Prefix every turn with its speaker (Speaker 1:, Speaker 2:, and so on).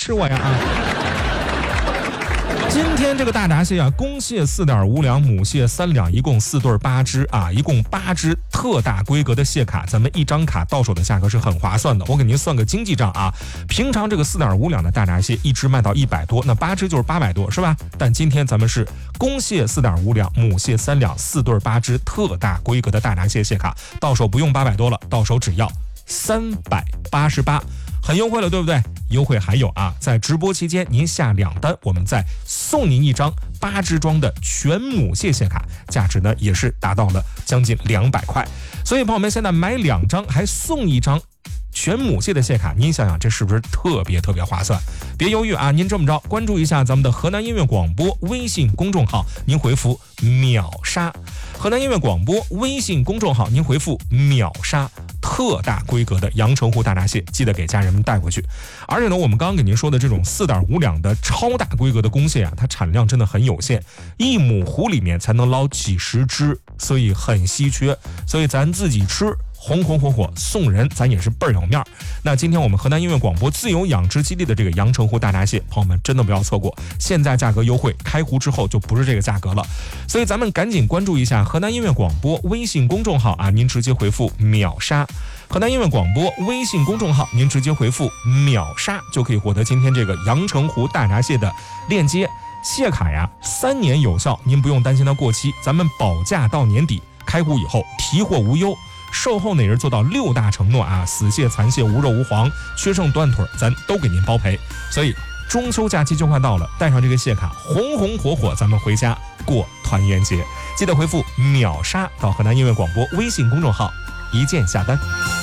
Speaker 1: 吃我呀啊！今天这个大闸蟹啊，公蟹4.5两，母蟹3两，一共4对8只啊，一共8只特大规格的蟹卡，咱们一张卡到手的价格是很划算的。我给您算个经济账啊，平常这个4.5两的大闸蟹一只卖到100多，那8只就是800多，是吧？但今天咱们是公蟹4.5两，母蟹3两，4对8只特大规格的大闸蟹蟹卡，到手不用800多了，到手只要388。很优惠了，对不对？优惠还有啊，在直播期间您下2单，我们再送您一张8只装的全母蟹蟹卡，价值呢也是达到了将近200块。所以朋友们现在买2张还送1张全母蟹的蟹卡，您想想这是不是特别划算？别犹豫啊，您这么着关注一下咱们的河南音乐广播微信公众号，您回复秒杀。河南音乐广播微信公众号，您回复秒杀，特大规格的阳澄湖大闸蟹，记得给家人们带回去。而且呢，我们刚刚给您说的这种4.5两的超大规格的公蟹啊，它产量真的很有限，1亩湖里面才能捞几十只，所以很稀缺。所以咱自己吃，红火送人，咱也是倍儿有面儿。那今天我们河南音乐广播自由养殖基地的这个阳澄湖大闸蟹，朋友们真的不要错过，现在价格优惠，开湖之后就不是这个价格了。所以咱们赶紧关注一下河南音乐广播微信公众号啊，您直接回复秒杀。河南音乐广播微信公众号，您直接回复秒杀就可以获得今天这个阳澄湖大闸蟹的链接。蟹卡呀，3年有效，您不用担心它过期，咱们保价到年底，开湖以后提货无忧。售后呢也是做到6大承诺啊，死蟹、残蟹、无肉无黄，缺剩断腿咱都给您包赔。所以中秋假期就快到了，带上这个蟹卡，红火，咱们回家过团圆节。记得回复秒杀到河南音乐广播微信公众号，一键下单。